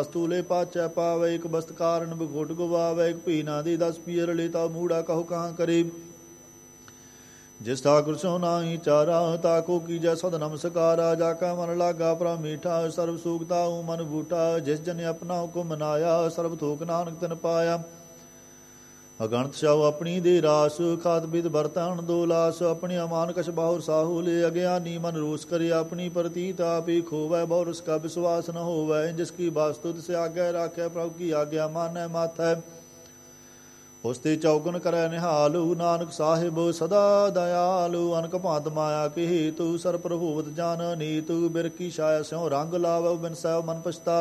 ਤੂਲੇ ਪਾਚੈ ਪਾਵੇ ਇੱਕ ਬਸਤ ਕਾਰਨ ਬਗੋਟ ਗਵਾਵੇ ਇੱਕ ਭੀਨਾ ਦੀ 10 ਪੀਰ ਲੇਤਾ ਮੂੜਾ ਕਹੋ ਕਹਾਂ ਕਰੇ ਜਿਸ ਠਾਕੁਰ ਸੋ ਨਾਹੀ ਚਾਰਾ ਤਾਕੋ ਕੀਜੈ ਸਦ ਨਮਸਕਾਰਾ ਜਾ ਕਾ ਮਨ ਲਾਗਾ ਪ੍ਰਭ ਮੀਠਾ ਸਰਬ ਸੂਖਤਾ ਮਨ ਬੂਟਾ ਜਿਸ ਜਨ ਆਪਣਾ ਹੁਕਮ ਮਨਾਇਆ ਸਰਬ ਥੋਕ ਨਾਨਕ ਤਨ ਪਾਇਆ ਅਗਣਤ ਸ਼ਾਉ ਆਪਣੀ ਦੇ ਰਾਸ ਖਾਤ ਬਿਦ ਬਰਤਨ ਦੋ ਲਾਸ ਆਪਣੀ ਅਮਾਨ ਕਛ ਬਾਹੁਰ ਸਾਹੂ ਲੈ ਅਗਿਆਨੀ ਮਨ ਰੋਸ ਕਰੇ ਆਪਣੀ ਪ੍ਰਤੀਤ ਆਪੀ ਖੋਵੈ ਬਹੁ ਰਸ ਕਾ ਵਿਸ਼ਵਾਸ ਨ ਹੋਵੈ ਜਿਸ ਕੀ ਵਾਸਤੁ ਤਿਸ ਆਗਿਆ ਰਾਖੈ ਪ੍ਰਭ ਕੀ ਆਗਿਆ ਮਾਨੈ ਮਾਥੈ ਉਸ ਤੇ ਚੌਗਨ ਕਰੈ ਨਿਹਾਲੂ ਨਾਨਕ ਸਾਹਿਬ ਸਦਾ ਦਇਆਲੂ ਅਨਕ ਭਾਂਤ ਮਾਇਆ ਕੀ ਤੂੰ ਸਰ ਪ੍ਰਭੂਵਤ ਜਾਨ ਨੀਤੂ ਬਿਰਕੀ ਛਾਇਆ ਸਿਉ ਰੰਗ ਲਾਵ ਬਿਨ ਸਹਿ ਮਨ ਪਛਤਾਵ